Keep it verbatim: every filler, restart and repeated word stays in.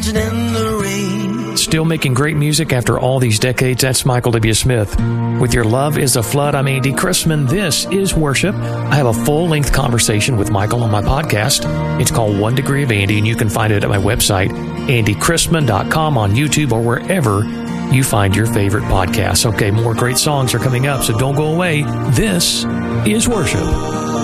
In the rain. Still making great music after all these decades, that's Michael W. Smith. With Your Love is a Flood, I'm Andy Chrisman. This is Worship. I have a full-length conversation with Michael on my podcast. It's called One Degree of Andy, and you can find it at my website, andy chrisman dot com, on YouTube, or wherever you find your favorite podcasts. Okay, more great songs are coming up, so don't go away. This is Worship.